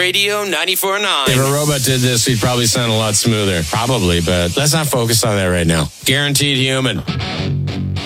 Radio 94.9. If a robot did this, we'd probably sound a lot smoother. Probably, but let's not focus on that right now. Guaranteed human.